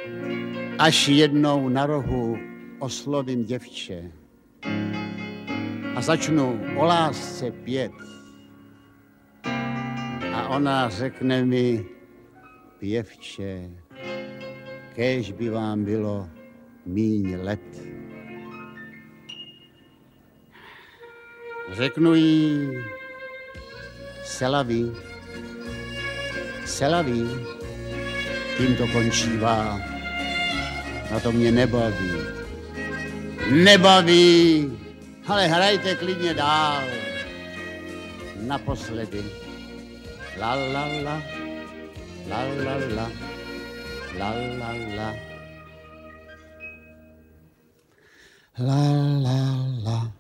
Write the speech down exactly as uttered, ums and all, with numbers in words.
až jednou na rohu oslovím děvče a začnu o lásce pět. A ona řekne mi, pěvče, kéž by vám bylo míň let. Řeknu jí, selaví, selaví, tím to končívá. Na to mě nebaví. Nebaví, ale hrajte klidně dál. Naposledy. La la la, la la la, la la la. La la la.